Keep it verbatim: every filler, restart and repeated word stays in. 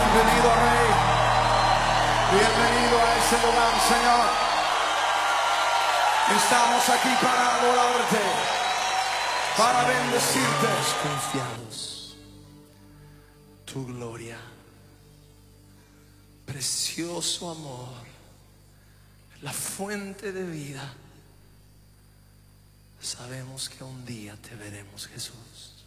Bienvenido, Rey. Bienvenido a este lugar, Señor. Estamos aquí para adorarte, para bendecirte. Confiados, tu gloria, precioso amor, la fuente de vida. Sabemos que un día te veremos, Jesús.